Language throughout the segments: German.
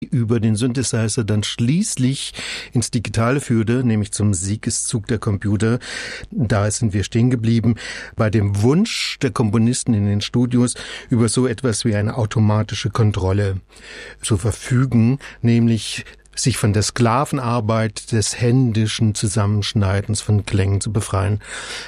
über den Synthesizer dann schließlich ins Digitale führte, nämlich zum Siegeszug der Computer. Da sind wir stehen geblieben bei dem Wunsch der Komponisten in den Studios, über so etwas wie eine automatische Kontrolle zu verfügen, nämlich sich von der Sklavenarbeit des händischen Zusammenschneidens von Klängen zu befreien.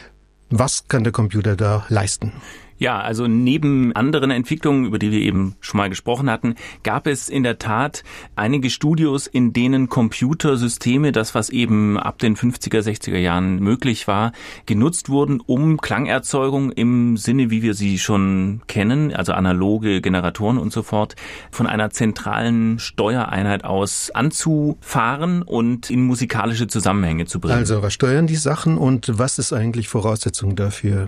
Was kann der Computer da leisten? Ja, also neben anderen Entwicklungen, über die wir eben schon mal gesprochen hatten, gab es in der Tat einige Studios, in denen Computersysteme, das was eben ab den 50er, 60er Jahren möglich war, genutzt wurden, um Klangerzeugung im Sinne, wie wir sie schon kennen, also analoge Generatoren und so fort, von einer zentralen Steuereinheit aus anzufahren und in musikalische Zusammenhänge zu bringen. Also, was steuern die Sachen und was ist eigentlich Voraussetzung dafür?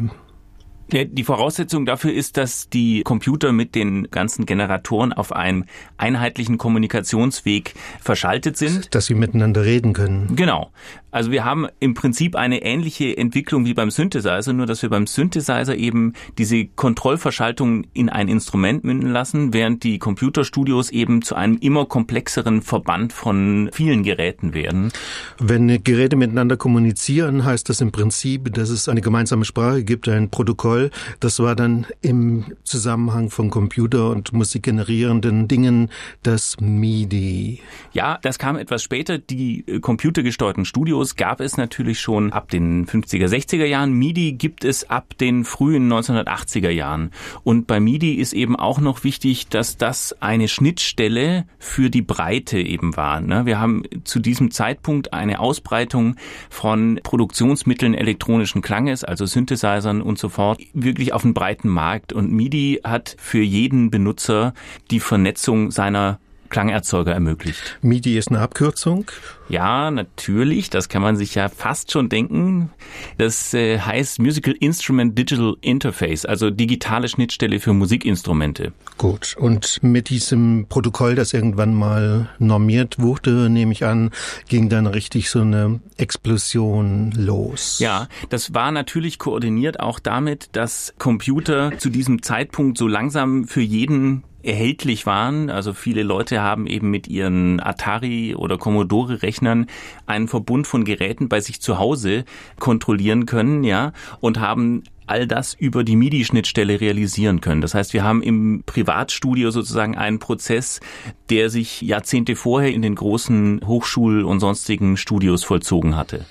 Die Voraussetzung dafür ist, dass die Computer mit den ganzen Generatoren auf einem einheitlichen Kommunikationsweg verschaltet sind. Dass sie miteinander reden können. Genau. Also wir haben im Prinzip eine ähnliche Entwicklung wie beim Synthesizer, nur dass wir beim Synthesizer eben diese Kontrollverschaltung in ein Instrument münden lassen, während die Computerstudios eben zu einem immer komplexeren Verband von vielen Geräten werden. Wenn Geräte miteinander kommunizieren, heißt das im Prinzip, dass es eine gemeinsame Sprache gibt, ein Protokoll. Das war dann im Zusammenhang von Computer- und musikgenerierenden Dingen das MIDI. Ja, das kam etwas später. Die computergesteuerten Studios gab es natürlich schon ab den 50er, 60er Jahren. MIDI gibt es ab den frühen 1980er Jahren. Und bei MIDI ist eben auch noch wichtig, dass das eine Schnittstelle für die Breite eben war. Wir haben zu diesem Zeitpunkt eine Ausbreitung von Produktionsmitteln elektronischen Klanges, also Synthesizern und so fort, wirklich auf einen breiten Markt. Und MIDI hat für jeden Benutzer die Vernetzung seiner Klangerzeuger ermöglicht. MIDI ist eine Abkürzung? Ja, natürlich. Das kann man sich ja fast schon denken. Das heißt Musical Instrument Digital Interface, also digitale Schnittstelle für Musikinstrumente. Gut. Und mit diesem Protokoll, das irgendwann mal normiert wurde, nehme ich an, ging dann richtig so eine Explosion los. Ja, das war natürlich koordiniert auch damit, dass Computer zu diesem Zeitpunkt so langsam für jeden erhältlich waren. Also viele Leute haben eben mit ihren Atari- oder Commodore-Rechnern einen Verbund von Geräten bei sich zu Hause kontrollieren können, ja, und haben all das über die MIDI-Schnittstelle realisieren können. Das heißt, wir haben im Privatstudio sozusagen einen Prozess, der sich Jahrzehnte vorher in den großen Hochschul- und sonstigen Studios vollzogen hatte.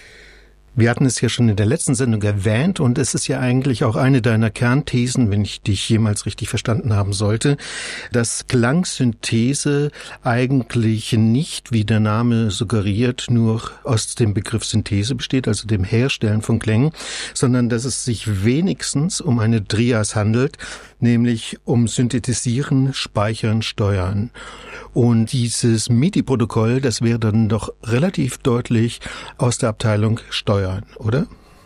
Wir hatten es ja schon in der letzten Sendung erwähnt und es ist ja eigentlich auch eine deiner Kernthesen, wenn ich dich jemals richtig verstanden haben sollte, dass Klangsynthese eigentlich nicht, wie der Name suggeriert, nur aus dem Begriff Synthese besteht, also dem Herstellen von Klängen, sondern dass es sich wenigstens um eine Trias handelt, nämlich um Synthetisieren, Speichern, Steuern. Und dieses MIDI-Protokoll, das wäre dann doch relativ deutlich aus der Abteilung Steuern, oder?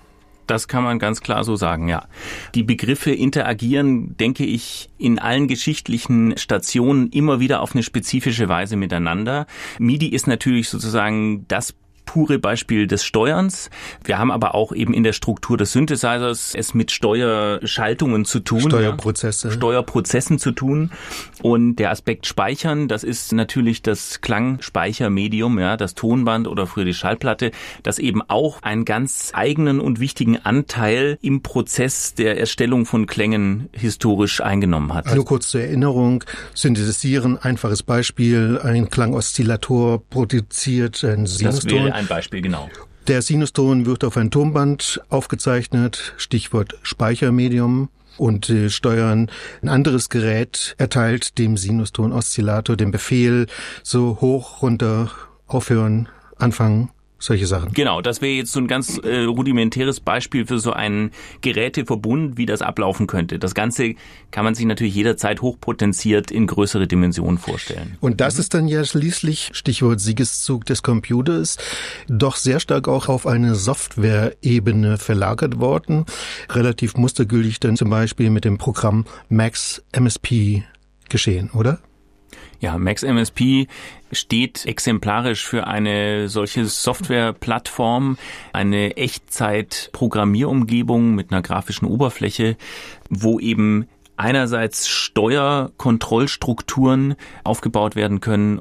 Das kann man ganz klar so sagen, ja. Die Begriffe interagieren, denke ich, in allen geschichtlichen Stationen immer wieder auf eine spezifische Weise miteinander. MIDI ist natürlich sozusagen das pure Beispiel des Steuerns. Wir haben aber auch eben in der Struktur des Synthesizers es mit Steuerschaltungen zu tun. Steuerprozessen zu tun. Und der Aspekt Speichern, das ist natürlich das Klangspeichermedium, ja, das Tonband oder früher die Schallplatte, das eben auch einen ganz eigenen und wichtigen Anteil im Prozess der Erstellung von Klängen historisch eingenommen hat. Nur kurz zur Erinnerung, Synthetisieren, einfaches Beispiel, ein Klangoszillator produziert ein Sinuston. Ein Beispiel, genau. Der Sinuston wird auf ein Tonband aufgezeichnet, Stichwort Speichermedium, und Steuern. Ein anderes Gerät erteilt dem Sinuston-Oszillator den Befehl, so hoch, runter, aufhören, anfangen. Solche Sachen. Genau, das wäre jetzt so ein ganz rudimentäres Beispiel für so einen Geräteverbund, wie das ablaufen könnte. Das Ganze kann man sich natürlich jederzeit hochpotenziert in größere Dimensionen vorstellen. Und das ist dann ja schließlich, Stichwort Siegeszug des Computers, doch sehr stark auch auf eine Software-Ebene verlagert worden. Relativ mustergültig dann zum Beispiel mit dem Programm Max MSP geschehen, oder? Ja, Max MSP steht exemplarisch für eine solche Softwareplattform, eine Echtzeit-Programmierumgebung mit einer grafischen Oberfläche, wo eben einerseits Steuerkontrollstrukturen aufgebaut werden können